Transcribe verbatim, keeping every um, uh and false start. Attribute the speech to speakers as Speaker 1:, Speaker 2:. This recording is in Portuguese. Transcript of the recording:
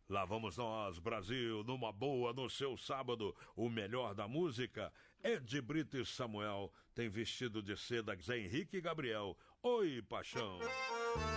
Speaker 1: Lá vamos nós, Brasil, numa boa, no seu sábado, o melhor da música. Ed Brito e Samuel tem vestido de seda, Zé Henrique e Gabriel. Oi, paixão.